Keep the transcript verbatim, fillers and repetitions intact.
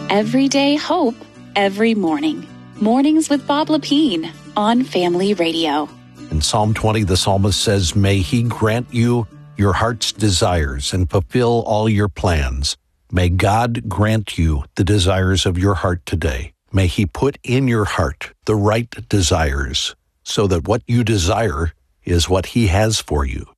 Everyday hope, every morning. Mornings with Bob Lepine on Family Radio. In Psalm twenty, the psalmist says, "May he grant you your heart's desires and fulfill all your plans." May God grant you the desires of your heart today. May he put in your heart the right desires so that what you desire is what he has for you.